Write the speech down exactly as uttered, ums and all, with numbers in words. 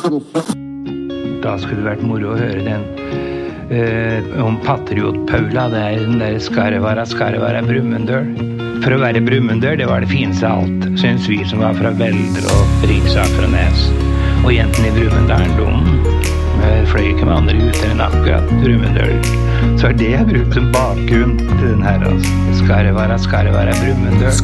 Da skulle det vært moro å høre den uh, om Patriot Paula, det er den der Skarvara, Skarvara, Brumunddøl. For å være Brumunddøl, det var det fineste av alt, synes vi som var fra Velder og Riksafranes. Og jentene i Brumunddølen, de fløy ikke med andre gutter enn akkurat Brumunddøl. Så er det jeg brukt som bakgrunn til den her, altså. Skarvara, Skarvara, Brumunddøl.